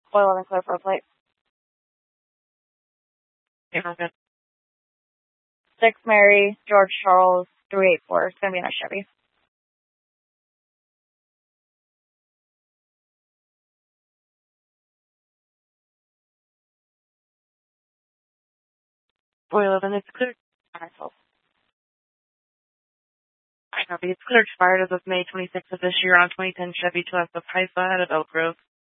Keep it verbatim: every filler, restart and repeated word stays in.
four eleven clear for a plate. Okay, we're good. six Mary, George Charles, three eight four. It's going to be in a Chevy. four eleven, it's cleared. Alright, I copy. It's cleared expired as of May twenty-sixth of this year on twenty ten Chevy to S of Haifa out of Elk Grove.